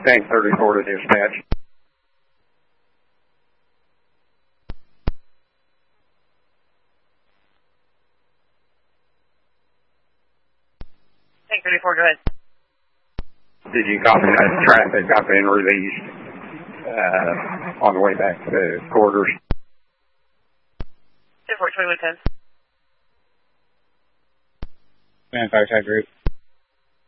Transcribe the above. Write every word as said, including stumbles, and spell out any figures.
Tank thirty-four to dispatch. Tank thirty-four, go ahead. Did you copy that traffic got been released uh, on the way back to the quarters? ten four, twenty-one ten. Man, fire type group.